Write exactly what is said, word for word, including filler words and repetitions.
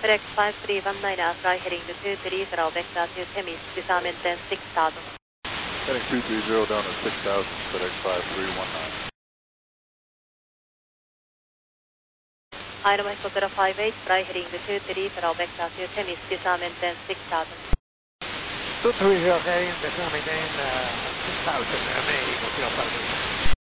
FedEx five three one nine Alpha heading to two three zero vector to Temis, disarm maintain six thousand. Heading two three zero down to six thousand, FedEx five three one nine. Item Echo zero five eight, fly heading to two three zero vector to Temis, disarm maintain six thousand. two three zero heading, disarm maintain uh, six thousand, uh, May Eagle zero five eight.